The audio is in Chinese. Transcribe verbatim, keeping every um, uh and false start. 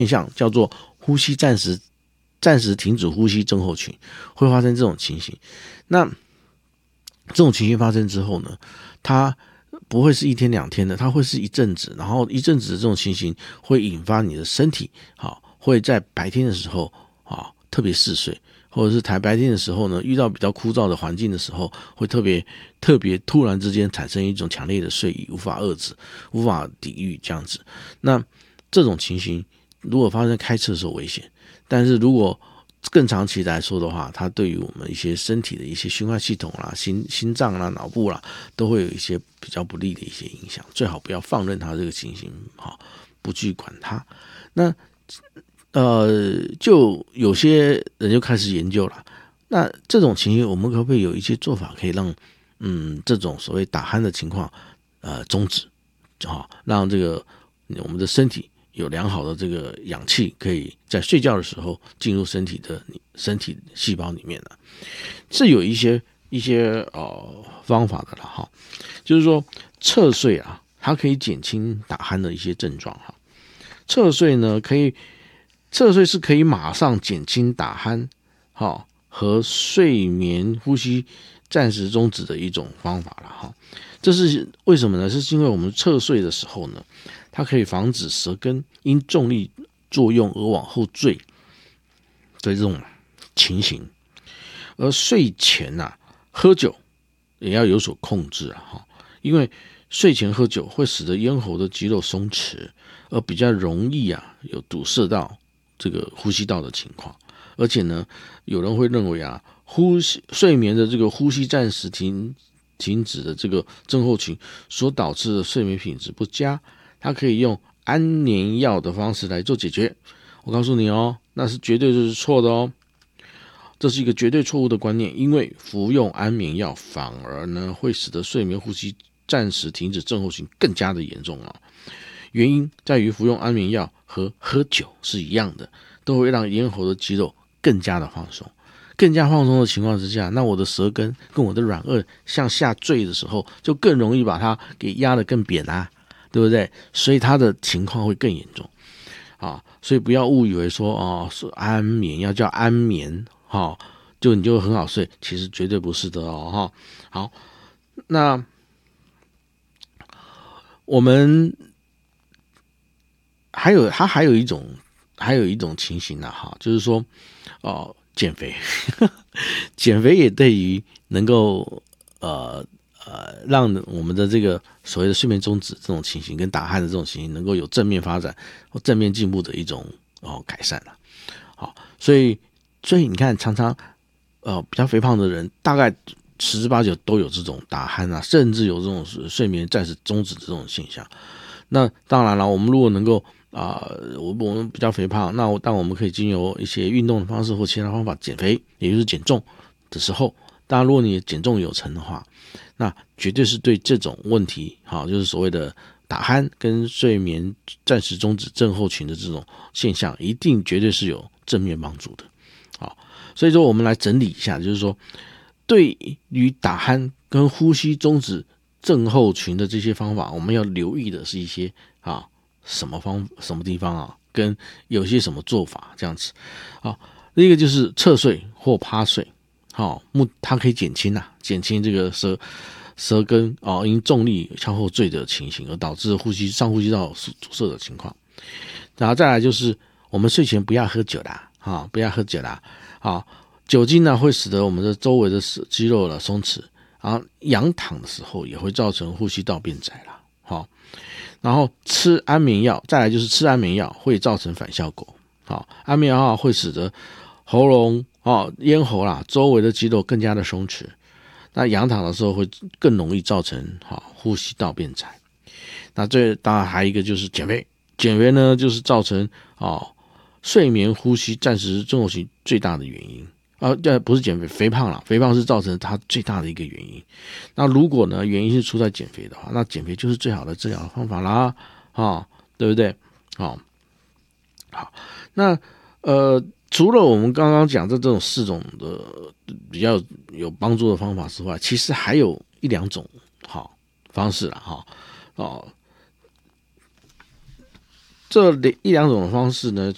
现象，叫做呼吸暂时暂时停止呼吸症候群，会发生这种情形。那这种情形发生之后呢，它不会是一天两天的，它会是一阵子，然后一阵子的这种情形会引发你的身体，好，会在白天的时候好特别嗜睡，或者是台白天的时候呢，遇到比较枯燥的环境的时候，会特别特别突然之间产生一种强烈的睡意，无法遏制，无法抵御这样子。那这种情形如果发生开车的时候危险，但是如果更长期来说的话，它对于我们一些身体的一些循环系统啦、心心脏啦、脑部啦，都会有一些比较不利的一些影响。最好不要放任它这个情形，好，不去管它。那呃，就有些人就开始研究了。那这种情形，我们可不可以有一些做法，可以让嗯这种所谓打鼾的情况呃终止，好，让这个我们的身体有良好的这个氧气，可以在睡觉的时候进入身体的身体细胞里面了。是有一些一些呃方法的了哈，就是说侧睡啊，它可以减轻打鼾的一些症状哈。侧睡呢，可以侧睡是可以马上减轻打鼾，好和睡眠呼吸暂时终止的一种方法了哈。这是为什么呢？是因为我们侧睡的时候呢，它可以防止舌根因重力作用而往后坠的这种情形。而睡前啊，喝酒也要有所控制啊，因为睡前喝酒会使得咽喉的肌肉松弛，而比较容易啊有堵塞到这个呼吸道的情况。而且呢，有人会认为啊，呼吸睡眠的这个呼吸暂时停停止的这个症候群所导致的睡眠品质不佳，它可以用安眠药的方式来做解决。我告诉你哦，那是绝对就是错的哦，这是一个绝对错误的观念，因为服用安眠药反而呢会使得睡眠呼吸暂时停止症候群更加的严重啊。原因在于服用安眠药和喝酒是一样的，都会让咽喉的肌肉更加的放松。更加放松的情况之下，那我的舌根跟我的软腭向下坠的时候，就更容易把它给压得更扁啊，对不对？所以它的情况会更严重啊。所以不要误以为说哦，是安眠药叫安眠，哈，就你就很好睡，其实绝对不是的哦，哈。好，那我们还有它还有一种还有一种情形啊，哈，就是说哦。减肥，减肥也对于能够呃呃让我们的这个所谓的睡眠中止这种情形跟打鼾的这种情形能够有正面发展或正面进步的一种哦改善了。好，所以所以你看，常常呃比较肥胖的人，大概十之八九都有这种打鼾啊，甚至有这种睡眠暂时终止的这种现象。那当然了，我们如果能够啊、呃，我我们比较肥胖，那但我们可以经由一些运动的方式或其他方法减肥，也就是减重的时候，当然如果你减重有成的话，那绝对是对这种问题，好，就是所谓的打鼾跟睡眠暂时终止症候群的这种现象，一定绝对是有正面帮助的。好，所以说我们来整理一下，就是说对于打鼾跟呼吸终止症候群的这些方法，我们要留意的是一些啊。什么方什么地方啊，跟有些什么做法这样子。好，另一个就是侧睡或趴睡，好，目它可以减轻啊，减轻这个舌舌根哦因重力向后坠的情形，而导致呼吸上呼吸道阻塞的情况。然后再来就是我们睡前不要喝酒啦，啊，不要喝酒啦，啊，酒精呢会使得我们的周围的肌肉呢松弛，然后仰躺的时候也会造成呼吸道变窄啦，好。然后吃安眠药，再来就是吃安眠药会造成反效果。好，安眠药会使得喉咙、哦、咽喉啦周围的肌肉更加的松弛，那仰躺的时候会更容易造成好呼吸道变窄。那这当然还有一个就是减肥，减肥呢就是造成哦睡眠呼吸暂时症候群最大的原因。啊，这不是减肥，肥胖啦，肥胖是造成它最大的一个原因。那如果呢，原因是出在减肥的话，那减肥就是最好的治疗的方法啦，啊，对不对？好，好，那呃，除了我们刚刚讲的这种四种的比较有帮助的方法之外，其实还有一两种好方式啦，哈，哦。这一两种的方式呢，